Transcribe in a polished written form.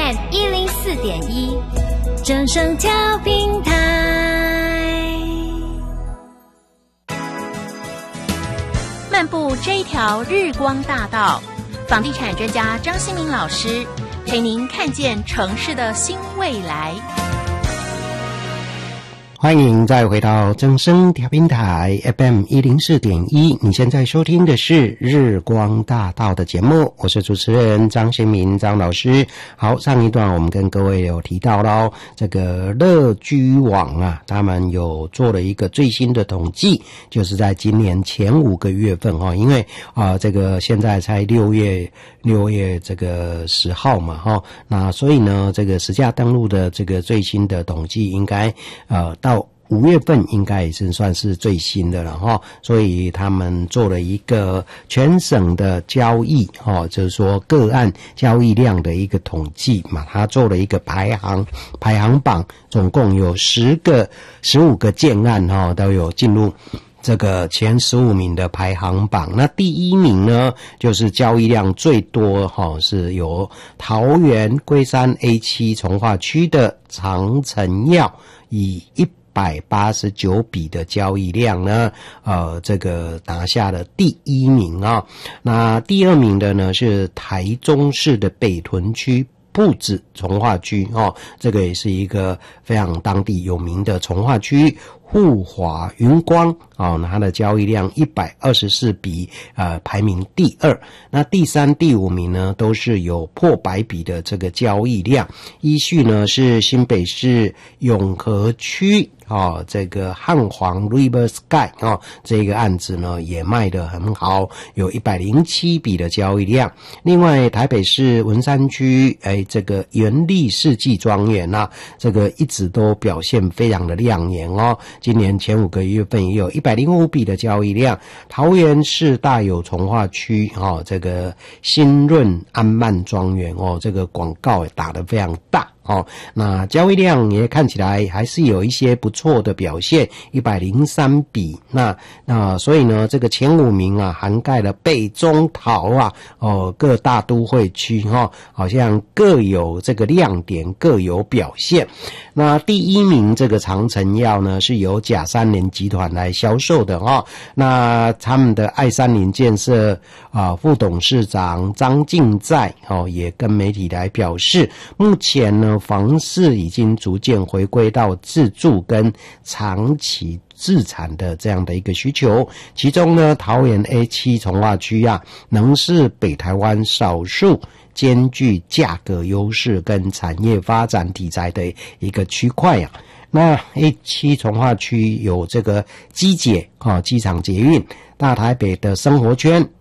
FM 104.1，正声调频台。漫步这一条日光大道，房地产专家张新民老师陪您看见城市的新未来。 欢迎再回到正声调频台 FM 104.1，你现在收听的是日光大道的节目，我是主持人张新民张老师。好，上一段我们跟各位有提到咯，这个乐居网啊，他们有做了一个最新的统计，就是在今年前5个月份因为这个现在才6月这个10号嘛那所以呢这个实价登录的这个最新的统计应该到5月份应该也是算是最新的了所以他们做了一个全省的交易就是说个案交易量的一个统计嘛，他做了一个排行榜，总共有15个建案都有进入这个前15名的排行榜。那第1名呢就是交易量最多是由桃园龟山 A7 从化区的长城药以189笔的交易量呢这个拿下了第1名那第2名的呢是台中市的北屯区埔子从化区这个也是一个非常当地有名的从化区富华云光它的交易量124笔排名第2。那第3、第5名呢都是有破100笔的这个交易量，依序呢是新北市永和区这个汉皇 River Sky 这个案子呢也卖得很好，有107笔的交易量。另外台北市文山区这个元利世纪庄园这个一直都表现非常的亮眼今年前5个月份也有105笔的交易量。桃园市大有从化区这个新润安曼庄园这个广告也打得非常大那交易量也看起来还是有一些不错的表现，103笔。那所以呢这个前5名涵盖了北中桃各大都会区好像各有这个亮点，各有表现。那第1名这个长城药呢是由甲三联集团来销售的那他们的爱三林建设副董事长张敬在也跟媒体来表示，目前呢房市已经逐渐回归到自住跟长期自产的这样的一个需求，其中呢桃园 A7 从化区能是北台湾少数兼具价格优势跟产业发展题材的一个区块那 A7 从化区有这个机捷机场捷运、大台北的生活圈